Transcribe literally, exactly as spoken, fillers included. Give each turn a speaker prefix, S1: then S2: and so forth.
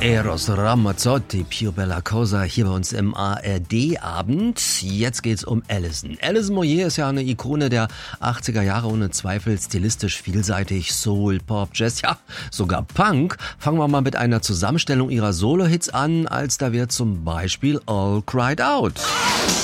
S1: Eros Ramazzotti, Più Bella Cosa, hier bei uns im A R D-Abend. Jetzt geht's um Alison. Alison Moyet ist ja eine Ikone der achtziger Jahre, ohne Zweifel stilistisch vielseitig, Soul, Pop, Jazz, ja, sogar Punk. Fangen wir mal mit einer Zusammenstellung ihrer Solo-Hits an, als da wird zum Beispiel All Cried Out.